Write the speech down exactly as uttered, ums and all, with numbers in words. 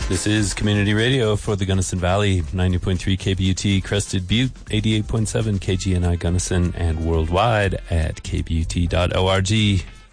This is Community Radio for the Gunnison Valley, ninety point three K B U T Crested Butte, eighty-eight point seven K G N I Gunnison, and worldwide at k b u t dot org.